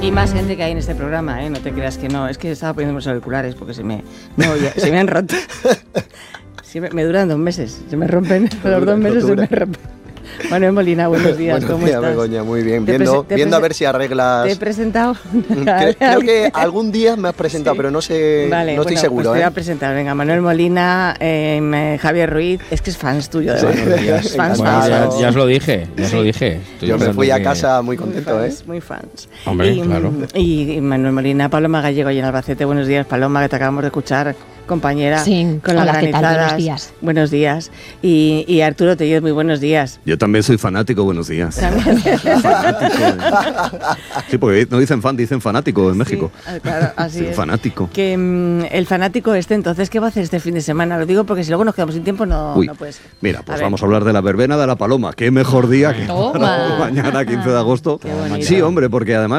Y más gente que hay en este programa, ¿eh? No te creas que no. Es que estaba poniendo los auriculares porque se me han roto. Me duran 2 meses. Se me rompen. Los 2 meses se me rompen. Manuel Molina, buenos días. ¿Cómo estás? Begoña, muy bien. Viendo a ver si arreglas. ¿Te he presentado? Creo que algún día me has presentado, sí. Pero no sé, vale, no estoy seguro. Pues te voy a presentar. Venga, Manuel Molina, Javier Ruiz, es que es fans tuyo. De fans. Ya os lo dije, Yo me fui a casa muy contento, muy fans. Hombre, claro. Y Manuel Molina, Paloma Gallego y en Albacete. Buenos días, Paloma, que te acabamos de escuchar, compañera. Sí, con las granizadas. Buenos días. Buenos días. Y Arturo Tellez, muy buenos días. Yo también soy fanático, buenos días. Fanático. Sí, porque no dicen fan, dicen fanático en México. Sí, claro, así es. Fanático. Que el fanático entonces, ¿qué va a hacer este fin de semana? Lo digo porque si luego nos quedamos sin tiempo no puede ser. Mira, pues vamos a hablar de la verbena de la Paloma. Qué mejor día que mañana, 15 de agosto. Qué bonito. Sí, hombre, porque además